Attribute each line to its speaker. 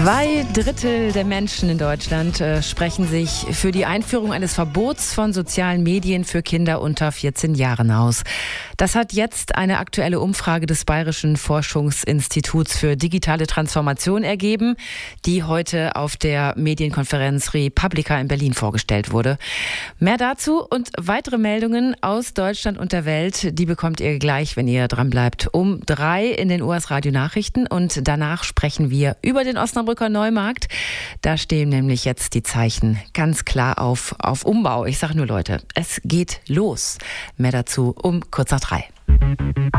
Speaker 1: 2/3 der Menschen in Deutschland sprechen sich für die Einführung eines Verbots von sozialen Medien für Kinder unter 14 Jahren aus. Das hat jetzt eine aktuelle Umfrage des Bayerischen Forschungsinstituts für digitale Transformation ergeben, die heute auf der Medienkonferenz Republica in Berlin vorgestellt wurde. Mehr dazu und weitere Meldungen aus Deutschland und der Welt, die bekommt ihr gleich, wenn ihr dran bleibt, um 3 in den US Radio Nachrichten, und danach sprechen wir über den Osnabrücker Neumarkt. Da stehen nämlich jetzt die Zeichen ganz klar auf Umbau. Ich sage nur, Leute, es geht los. Mehr dazu um kurz nach 3.